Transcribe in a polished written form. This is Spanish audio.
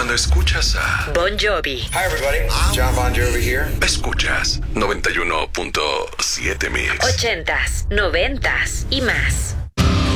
Cuando escuchas a Bon Jovi. Hi everybody, John Bon Jovi here. Escuchas 91.7 Mix. 80s, 90s y más.